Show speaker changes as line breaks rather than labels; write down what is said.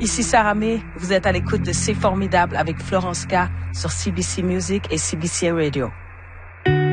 Ici Sarah May, vous êtes à l'écoute de C'est Formidable avec Florence K sur CBC Music et CBC Radio.